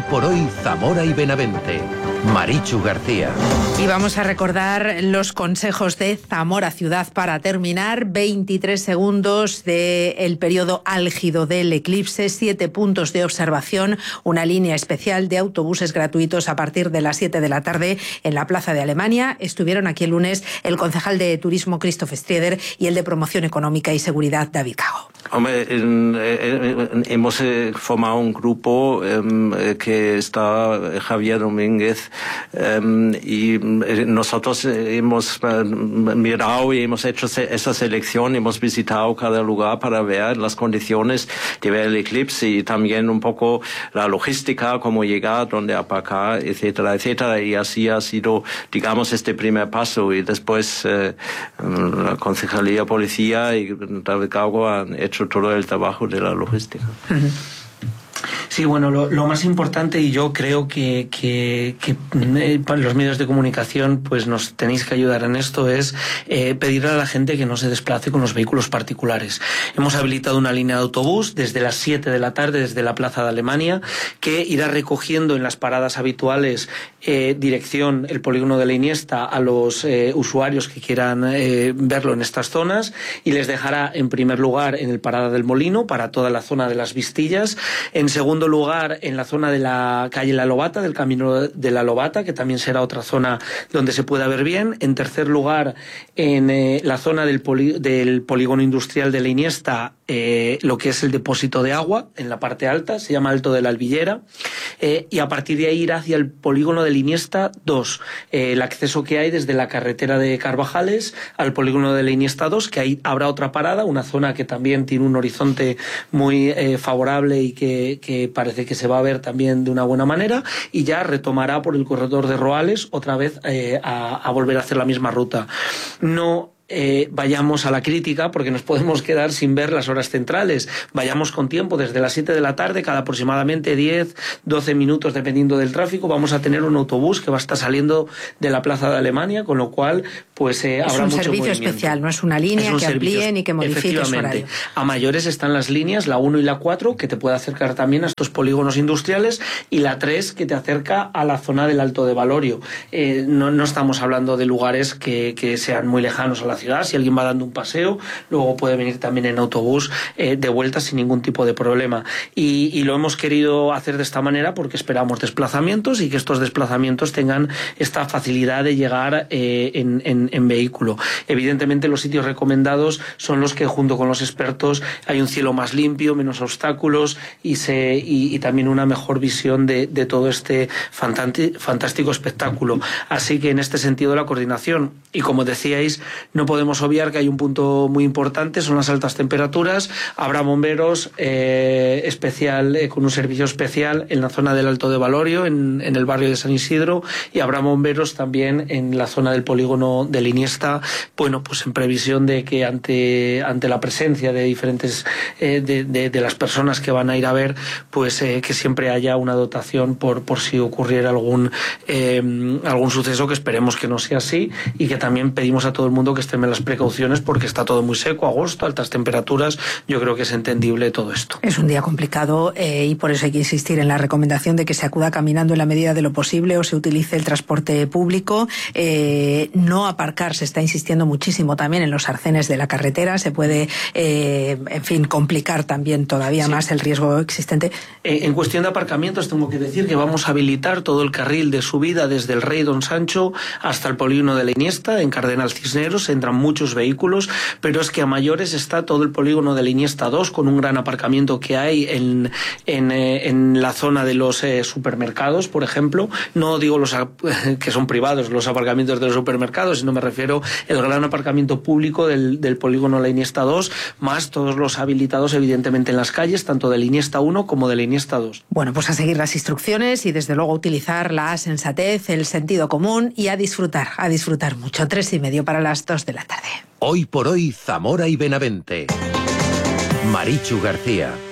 por hoy Zamora y Benavente. Marichu García. Y vamos a recordar los consejos de Zamora Ciudad para terminar. 23 segundos del periodo álgido del eclipse, 7 puntos de observación, una línea especial de autobuses gratuitos a partir de las 7 de la tarde en la Plaza de Alemania. Estuvieron aquí el lunes el concejal de Turismo, Christoph Strieder, y el de Promoción Económica y Seguridad, David Cago. Hombre, hemos formado un grupo que está Javier Domínguez y nosotros hemos mirado y hemos hecho esa selección, hemos visitado cada lugar para ver las condiciones de ver el eclipse y también un poco la logística, cómo llegar, dónde aparcar, etcétera, etcétera, y así ha sido, digamos, este primer paso, y después la Concejalía Policía y David Cago han hecho todo el trabajo de la logística. Sí, bueno, lo más importante, y yo creo que los medios de comunicación pues nos tenéis que ayudar en esto, es pedirle a la gente que no se desplace con los vehículos particulares. Hemos habilitado una línea de autobús desde las 7 de la tarde desde la Plaza de Alemania, que irá recogiendo en las paradas habituales dirección el polígono de la Iniesta a los usuarios que quieran verlo en estas zonas, y les dejará en primer lugar en el Parada del Molino para toda la zona de las Vistillas, en segundo lugar en la zona de la calle La Lobata, del Camino de la Lobata, que también será otra zona donde se pueda ver bien, en tercer lugar en la zona del polígono industrial de la Iniesta, lo que es el depósito de agua en la parte alta, se llama Alto de la Albillera, y a partir de ahí ir hacia el polígono de la Iniesta 2, el acceso que hay desde la carretera de Carvajales al polígono de la Iniesta 2, que ahí habrá otra parada, una zona que también tiene un horizonte muy favorable y que parece que se va a ver también de una buena manera, y ya retomará por el corredor de Roales otra vez a volver a hacer la misma ruta. No vayamos a la crítica porque nos podemos quedar sin ver las horas centrales. Vayamos con tiempo, desde las 7 de la tarde, cada aproximadamente 10-12 minutos, dependiendo del tráfico, vamos a tener un autobús que va a estar saliendo de la Plaza de Alemania, con lo cual pues habrá mucho movimiento. Es un servicio especial, no es una línea que amplíe ni que modifique su horario. A mayores están las líneas, la 1 y la 4, que te puede acercar también a estos polígonos industriales, y la 3, que te acerca a la zona del Alto de Valorio. No estamos hablando de lugares que sean muy lejanos a la ciudad. Si alguien va dando un paseo, luego puede venir también en autobús de vuelta sin ningún tipo de problema. Y lo hemos querido hacer de esta manera porque esperamos desplazamientos y que estos desplazamientos tengan esta facilidad de llegar en vehículo. Evidentemente, los sitios recomendados son los que, junto con los expertos, hay un cielo más limpio, menos obstáculos y también una mejor visión de todo este fantástico espectáculo. Así que en este sentido la coordinación, y como decíais, no podemos obviar que hay un punto muy importante, son las altas temperaturas. Habrá bomberos con un servicio especial en la zona del Alto de Valorio, en el barrio de San Isidro, y habrá bomberos también en la zona del polígono de la Iniesta, bueno, pues en previsión de que ante la presencia de diferentes de las personas que van a ir a ver, pues que siempre haya una dotación por si ocurriera algún suceso, que esperemos que no sea así, y que también pedimos a todo el mundo que extreme las precauciones porque está todo muy seco, agosto, altas temperaturas. Yo creo que es entendible todo esto. Es un día complicado y por eso hay que insistir en la recomendación de que se acuda caminando en la medida de lo posible o se utilice el transporte público. No aparcar, se está insistiendo muchísimo también en los arcenes de la carretera. Se puede, complicar también todavía más el riesgo existente. En cuestión de aparcamientos, tengo que decir que vamos a habilitar todo el carril de subida desde el Rey Don Sancho hasta el polígono de la Iniesta, en Cardenal Cisneros. Entran muchos vehículos, pero es que a mayores está todo el polígono de la Iniesta 2, con un gran aparcamiento que hay en la zona de los supermercados, por ejemplo. No digo los que son privados, los aparcamientos de los supermercados, sino me refiero al gran aparcamiento público del polígono de la Iniesta 2, más todos los habilitados evidentemente en las calles, tanto de la Iniesta 1 como de la Iniesta 2. Bueno, pues a seguir las instrucciones y desde luego utilizar la sensatez, el sentido común y a disfrutar mucho. 3:30 para las 2 de la tarde. Hoy por hoy, Zamora y Benavente. Marichu García.